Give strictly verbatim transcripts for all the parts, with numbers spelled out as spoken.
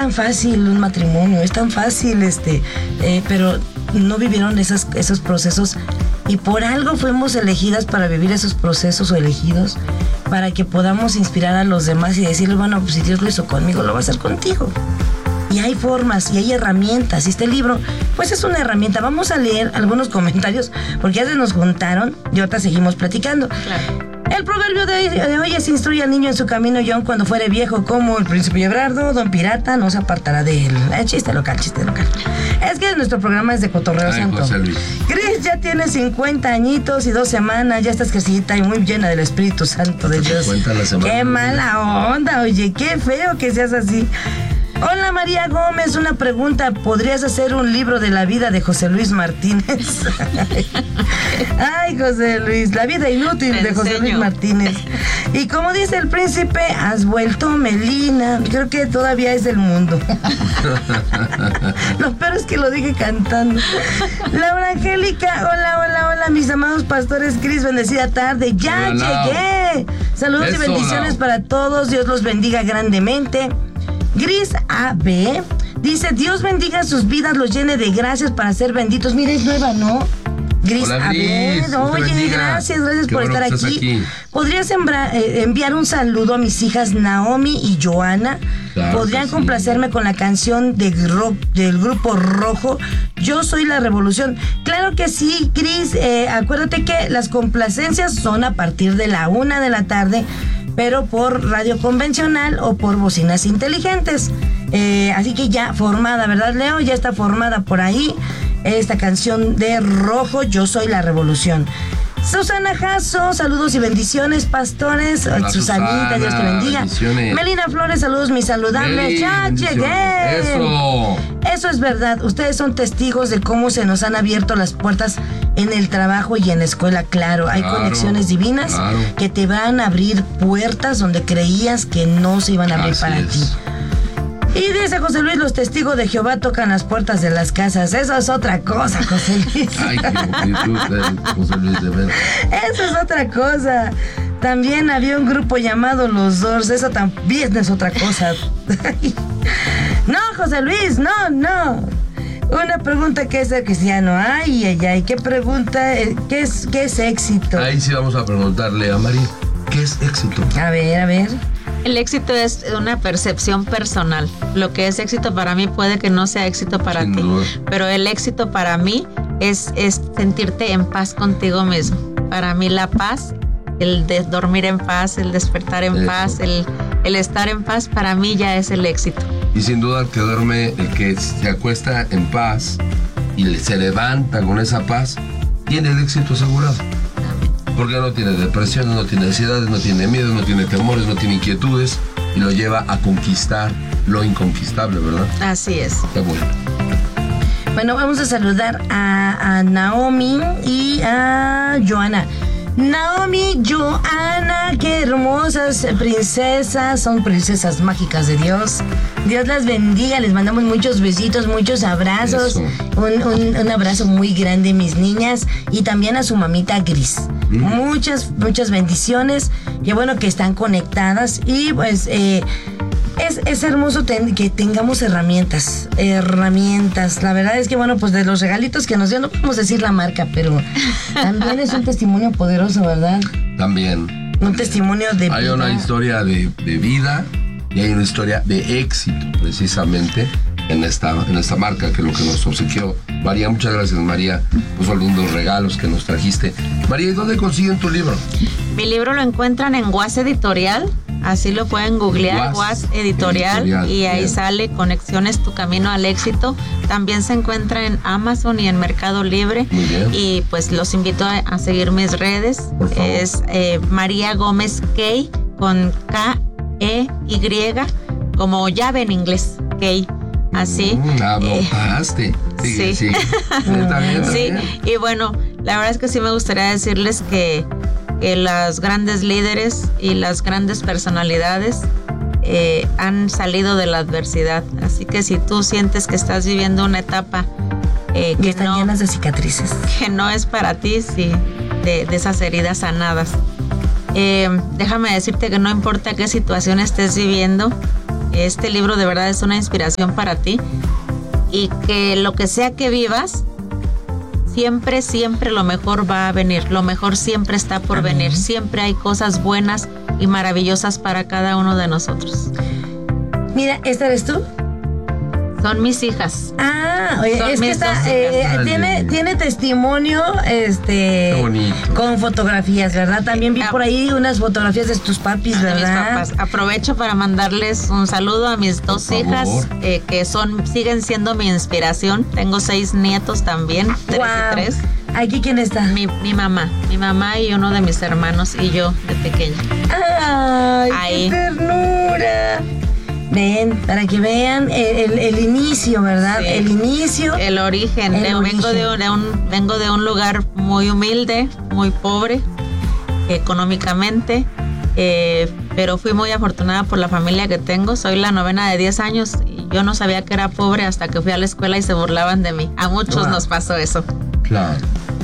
tan fácil un matrimonio, es tan fácil, este, eh, pero no vivieron esas, esos procesos y por algo fuimos elegidas para vivir esos procesos o elegidos para que podamos inspirar a los demás y decirles, bueno, pues si Dios lo hizo conmigo, lo va a hacer contigo. Y hay formas y hay herramientas. Y este libro, pues es una herramienta. Vamos a leer algunos comentarios porque ya se nos juntaron y ahorita seguimos platicando. Claro. El proverbio de hoy, de hoy es: instruye al niño en su camino y aun cuando fuere viejo como el príncipe Everardo, don Pirata no se apartará de él. Eh, chiste local, chiste local. Es que nuestro programa es de cotorreo. Ay, santo. José Luis. Gris ya tiene cincuenta añitos y dos semanas, ya estás crecidita y muy llena del Espíritu Santo de Dios. Qué mala onda, oye, qué feo que seas así. Hola María Gómez, una pregunta, ¿podrías hacer un libro de la vida de José Luis Martínez? Ay, José Luis, la vida inútil de José enseño. Luis Martínez. Y como dice el príncipe, has vuelto Melina. Creo que todavía es el mundo. Lo peor es que lo dije cantando. Laura Angélica, hola, hola, hola, mis amados pastores Cris, bendecida tarde. Ya hola, llegué. Saludos Eso, y bendiciones no. para todos. Dios los bendiga grandemente. Gris A B dice: Dios bendiga sus vidas, los llene de gracias para ser benditos. Mira, es nueva, ¿no? Gris, Hola, a Gris, ver, oye, bendiga. gracias, gracias Qué por bueno estar aquí. aquí. ¿Podrías embra- eh, enviar un saludo a mis hijas Naomi y Joana? Claro. ¿Podrían complacerme sí. con la canción de gro- del grupo Rojo? Yo soy la revolución. Claro que sí, Gris. Eh, acuérdate que las complacencias son a partir de la una de la tarde, pero por radio convencional o por bocinas inteligentes. Eh, así que ya formada, ¿verdad, Leo? Ya está formada por ahí esta canción de Rojo, Yo soy la revolución. Susana Jasso, saludos y bendiciones, pastores. Hola, Susanita, Susana, Dios te bendiga. Bendiciones. Melina Flores, saludos mis saludables. Meli, ya llegué. Eso. Eso es verdad. Ustedes son testigos de cómo se nos han abierto las puertas en el trabajo y en la escuela. Claro, hay claro, conexiones divinas claro. que te van a abrir puertas donde creías que no se iban a abrir Así para es. ti. Y dice José Luis, los testigos de Jehová tocan las puertas de las casas. Eso es otra cosa, José Luis. Ay, qué bonito, José Luis, de ver. Eso es otra cosa. También había un grupo llamado Los Doors. Eso también es otra cosa. No, José Luis, no, no. Una pregunta que es el cristiano. Ay, ay, ay. ¿Qué pregunta? ¿Qué es, qué es éxito? Ahí sí vamos a preguntarle a María. ¿Qué es éxito? A ver, a ver. El éxito es una percepción personal. Lo que es éxito para mí puede que no sea éxito para Sin ti. Duda. Pero el éxito para mí es, es sentirte en paz contigo mismo. Para mí la paz, el de dormir en paz, el despertar en Eso. paz, el, el estar en paz, para mí ya es el éxito. Y sin duda el que duerme, el que se acuesta en paz y se levanta con esa paz, tiene el éxito asegurado. Porque no tiene depresión, no tiene ansiedades, no tiene miedo, no tiene temores, no tiene inquietudes y lo lleva a conquistar lo inconquistable, ¿verdad? Así es. Qué bueno. Bueno, vamos a saludar a, a Naomi y a Joana. Naomi, Joana, qué hermosas princesas, son princesas mágicas de Dios. Dios las bendiga, les mandamos muchos besitos, muchos abrazos. Un, un, un abrazo muy grande, mis niñas, y también a su mamita Gris. Mm. Muchas, muchas bendiciones. Qué bueno que están conectadas y pues eh, es, es hermoso ten, que tengamos herramientas, herramientas. La verdad es que bueno, pues de los regalitos que nos dio, no podemos decir la marca, pero también es un testimonio poderoso, ¿verdad? También. Un testimonio de Hay vida. una historia de, de vida y hay una historia de éxito, precisamente, en esta, en esta marca, que es lo que nos obsequió María. Muchas gracias, María, por los lindos regalos que nos trajiste. María, ¿y dónde consiguen tu libro? Mi libro lo encuentran en Guas Editorial, así lo pueden googlear, Guas Editorial, Editorial, y ahí bien. Sale Conexiones, tu camino al éxito. También se encuentra en Amazon y en Mercado Libre. Muy bien. Y pues los invito a, a seguir mis redes. Por favor. Es eh, María Gómez Kay, con K E Y, como llave en inglés, Kay. Así. Mm, adoptaste. Eh, sí. Sí. Sí. Está bien, está Sí. bien. Y bueno, la verdad es que sí me gustaría decirles que, que los grandes líderes y las grandes personalidades eh, han salido de la adversidad. Así que si tú sientes que estás viviendo una etapa eh, que, están no, llenas de cicatrices, que no es para ti, sí, de, de esas heridas sanadas. Eh, déjame decirte que no importa qué situación estés viviendo, que este libro de verdad es una inspiración para ti y que lo que sea que vivas, siempre, siempre lo mejor va a venir. Lo mejor siempre está por Amén. venir. Siempre hay cosas buenas y maravillosas para cada uno de nosotros. Mira, ¿esta eres tú? Son mis hijas. Ah, oye, Son es que está, eh, tiene, tiene testimonio este con fotografías, ¿verdad? También vi por ahí unas fotografías de tus papis, ¿verdad? De mis papás. Aprovecho para mandarles un saludo a mis dos por hijas, eh, que son siguen siendo mi inspiración. Tengo seis nietos también, tres wow. y tres. ¿Aquí quién está? Mi, mi mamá, mi mamá y uno de mis hermanos y yo de pequeña. ¡Ay, ahí. ¡Qué ternura! Ven, para que vean el, el, el inicio, ¿verdad? Sí. El inicio. El origen. El vengo, origen. De un, de un, vengo de un lugar muy humilde, muy pobre, económicamente, eh, pero fui muy afortunada por la familia que tengo. Soy la novena de diez años y yo no sabía que era pobre hasta que fui a la escuela y se burlaban de mí. A muchos wow. nos pasó eso. Claro.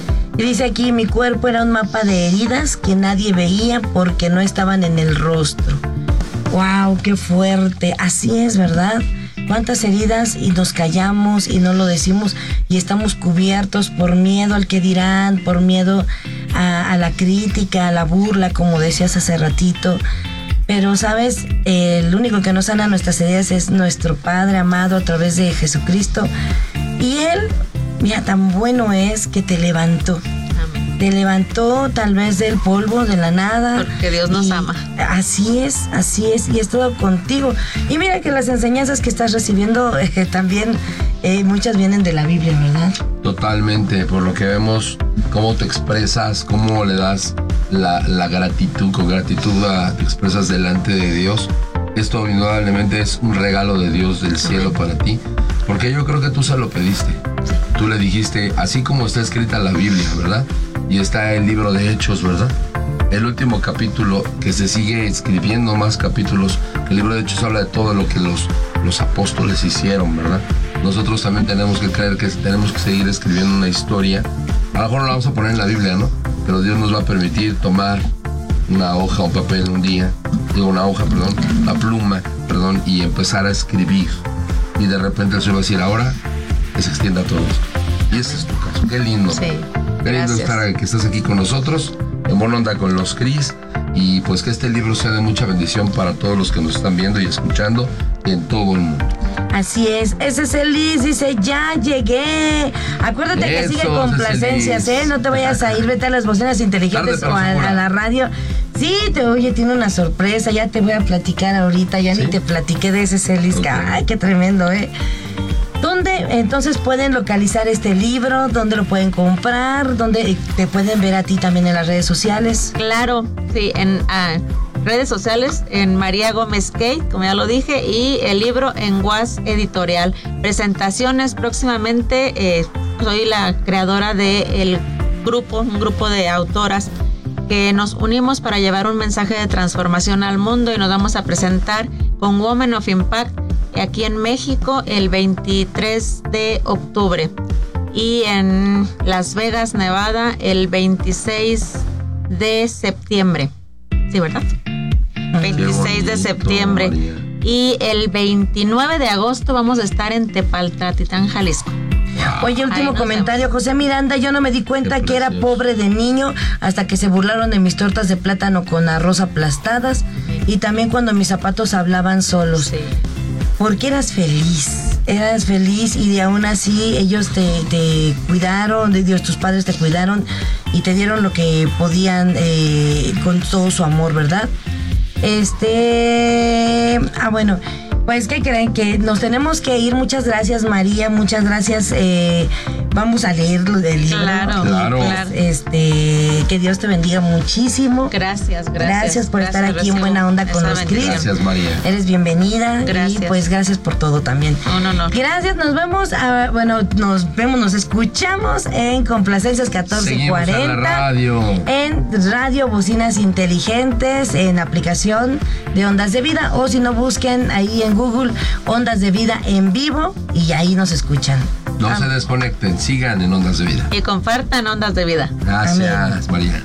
Y dice aquí, mi cuerpo era un mapa de heridas que nadie veía porque no estaban en el rostro. ¡Wow! ¡Qué fuerte! Así es, ¿verdad? ¿Cuántas heridas y nos callamos y no lo decimos y estamos cubiertos por miedo al que dirán, por miedo a, a la crítica, a la burla, como decías hace ratito? Pero, ¿sabes? El único que nos sana nuestras heridas es nuestro Padre amado a través de Jesucristo. Y Él, mira, tan bueno es que te levantó. Te levantó tal vez del polvo, de la nada. Porque Dios nos ama. Así es, así es, y es todo contigo. Y mira que las enseñanzas que estás recibiendo eh, también, eh, muchas vienen de la Biblia, ¿verdad? Totalmente, por lo que vemos, cómo te expresas, cómo le das la, la gratitud, con gratitud a, te expresas delante de Dios. Esto indudablemente es un regalo de Dios del cielo Amén. Para ti, porque yo creo que tú se lo pediste. Tú le dijiste, así como está escrita la Biblia, ¿verdad? Y está el libro de Hechos, ¿verdad? El último capítulo, que se sigue escribiendo más capítulos. El libro de Hechos habla de todo lo que los, los apóstoles hicieron, ¿verdad? Nosotros también tenemos que creer que tenemos que seguir escribiendo una historia. A lo mejor no la vamos a poner en la Biblia, ¿no? Pero Dios nos va a permitir tomar una hoja o papel un día, digo una hoja, perdón, una pluma, perdón, y empezar a escribir. Y de repente el Señor va a decir, ahora que se extienda todo esto. Y ese es tu caso. Qué lindo. Sí. Qué lindo estar, que estás aquí con nosotros, en Buena Onda con los Cris, y pues que este libro sea de mucha bendición para todos los que nos están viendo y escuchando en todo el mundo. Así es, ese es el Liz, dice, ya llegué. Acuérdate Eso, que sigue complacencias, ¿eh? No te vayas a ir, vete a las bocinas inteligentes Tarde, o a, a la radio. Sí, te oye, tiene una sorpresa, ya te voy a platicar ahorita, ya ¿Sí? ni te platiqué de ese Celis, okay. Ay, qué tremendo, ¿eh? ¿Dónde entonces pueden localizar este libro? ¿Dónde lo pueden comprar? ¿Dónde te pueden ver a ti también en las redes sociales? Claro, sí, en uh, redes sociales, en María Gómez Kate, como ya lo dije, y el libro en Guas Editorial. Presentaciones próximamente, eh, soy la creadora del grupo, un grupo de autoras que nos unimos para llevar un mensaje de transformación al mundo y nos vamos a presentar con Women of Impact aquí en México el veintitrés de octubre y en Las Vegas, Nevada, el veintiséis de septiembre. ¿Sí, verdad? veintiséis de septiembre. María. Y el veintinueve de agosto vamos a estar en Tepaltatitlán, Jalisco. Oye, último comentario, vemos. José Miranda, yo no me di cuenta que era pobre de niño hasta que se burlaron de mis tortas de plátano con arroz aplastadas sí. y también cuando mis zapatos hablaban solos. Sí. Porque eras feliz, eras feliz y de aún así ellos te, te cuidaron, de Dios, tus padres te cuidaron y te dieron lo que podían eh, con todo su amor, ¿verdad? Este, ah bueno, pues ¿qué creen? Que nos tenemos que ir. Muchas gracias, María, muchas gracias. Eh, vamos a leerlo del libro. Claro, claro. Pues, este, que Dios te bendiga muchísimo. Gracias, gracias. Gracias por gracias, estar aquí en Buena Onda con los Cris. Gracias, María. Eres bienvenida. Gracias. Y pues gracias por todo también. No, no, no. Gracias, nos vemos, a, bueno, nos vemos, nos escuchamos en Complacencias catorce cuarenta. Seguimos en la radio. En Radio Bocinas Inteligentes, en aplicación de Ondas de Vida, o si no, busquen ahí en Google Ondas de Vida en vivo y ahí nos escuchan. No ah. se desconecten, sigan en Ondas de Vida. Y compartan Ondas de Vida. Gracias, Amén. María.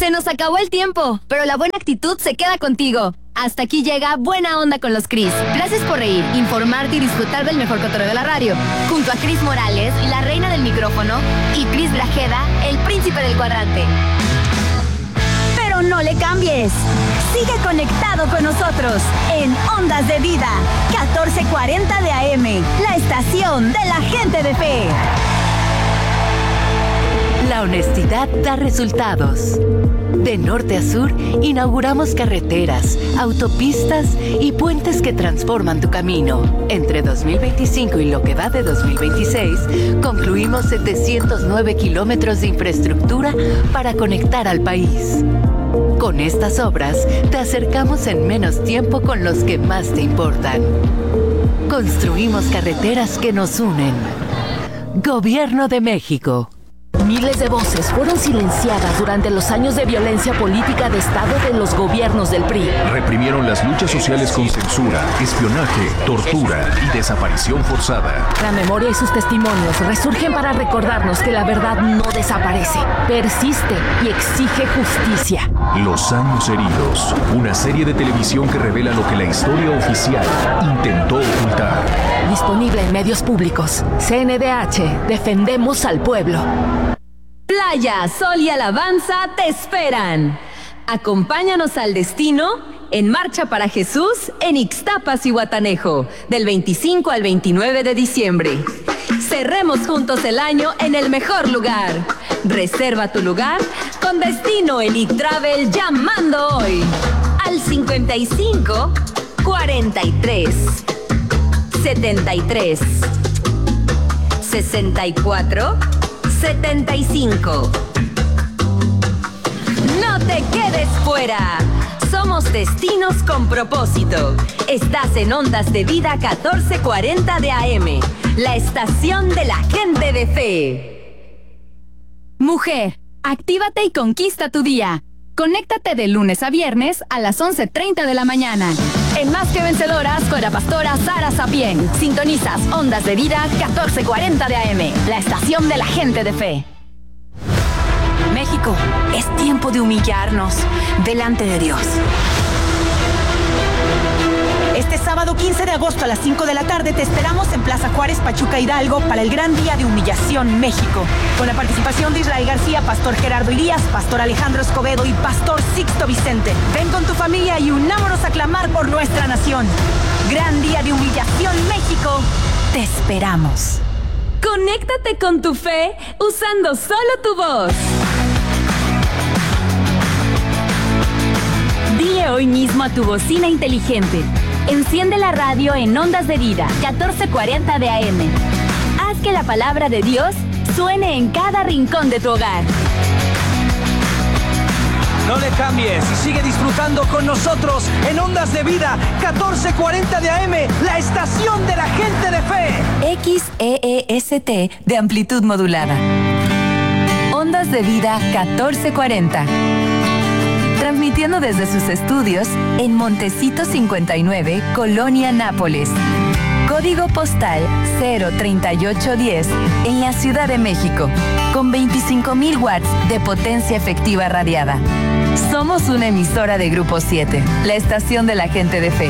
Se nos acabó el tiempo, pero la buena actitud se queda contigo. Hasta aquí llega Buena Onda con los Cris. Gracias por reír, informarte y disfrutar del mejor cotorreo de la radio. Junto a Cris Morales, la reina del micrófono, y Cris Grajeda, el príncipe del cuadrante. Pero no le cambies. Sigue conectado con nosotros en Ondas de Vida, catorce cuarenta de A M, la estación de la gente de fe. La honestidad da resultados. De norte a sur, inauguramos carreteras, autopistas y puentes que transforman tu camino. Entre dos mil veinticinco y lo que va de dos mil veintiséis, concluimos setecientos nueve kilómetros de infraestructura para conectar al país. Con estas obras, te acercamos en menos tiempo con los que más te importan. Construimos carreteras que nos unen. Gobierno de México. Miles de voces fueron silenciadas durante los años de violencia política de Estado de los gobiernos del P R I. Reprimieron las luchas sociales con censura, espionaje, tortura y desaparición forzada. La memoria y sus testimonios resurgen para recordarnos que la verdad no desaparece, persiste y exige justicia. Los años heridos, una serie de televisión que revela lo que la historia oficial intentó ocultar. Disponible en medios públicos. C N D H, defendemos al pueblo. Playa, sol y alabanza te esperan. Acompáñanos al destino en Marcha para Jesús en Ixtapas y Guatanejo, del veinticinco al veintinueve de diciembre. Cerremos juntos el año en el mejor lugar. Reserva tu lugar con Destino Elite Travel llamando hoy al cincuenta y cinco, cuarenta y tres, setenta y tres, sesenta y cuatro, setenta y cinco. No te quedes fuera. Somos destinos con propósito. Estás en Ondas de Vida catorce cuarenta de A M, la estación de la gente de fe. Mujer, actívate y conquista tu día. Conéctate de lunes a viernes a las once treinta de la mañana. En Más que Vencedoras con la pastora Sara Sapien. Sintonizas Ondas de Vida catorce cuarenta de A M, la estación de la gente de fe. México, es tiempo de humillarnos delante de Dios. Este sábado quince de agosto a las cinco de la tarde te esperamos en Plaza Juárez, Pachuca, Hidalgo para el Gran Día de Humillación México. Con la participación de Israel García, Pastor Gerardo Irías, Pastor Alejandro Escobedo y Pastor Sixto Vicente. Ven con tu familia y unámonos a clamar por nuestra nación. Gran Día de Humillación México, te esperamos. Conéctate con tu fe usando solo tu voz. Dile hoy mismo a tu bocina inteligente: enciende la radio en Ondas de Vida catorce cuarenta de A M. Haz que la palabra de Dios suene en cada rincón de tu hogar. No le cambies y sigue disfrutando con nosotros en Ondas de Vida catorce cuarenta de A M, la estación de la gente de fe. X E E S T de amplitud modulada. Ondas de Vida catorce cuarenta. Transmitiendo desde sus estudios en Montecito cincuenta y nueve, Colonia Nápoles. Código postal cero treinta y ocho diez en la Ciudad de México, con veinticinco mil watts de potencia efectiva radiada. Somos una emisora de Grupo siete, la estación de la gente de fe.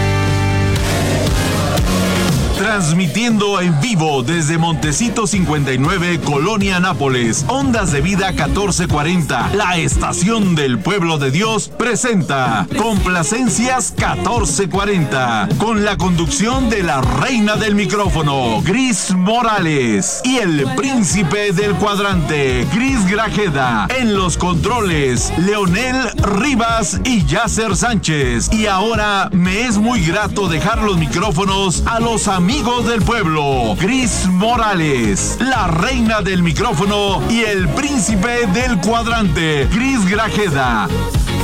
Transmitiendo en vivo desde Montecito cincuenta y nueve, Colonia Nápoles, Ondas de Vida catorce cuarenta, la estación del pueblo de Dios, presenta Complacencias catorce cuarenta, con la conducción de la reina del micrófono, Cris Morales, y el príncipe del cuadrante, Cris Grajeda. En los controles, Leonel Rivas y Yasser Sánchez. Y ahora me es muy grato dejar los micrófonos a los amigos Amigos del pueblo, Cris Morales, la reina del micrófono y el príncipe del cuadrante, Cris Grajeda.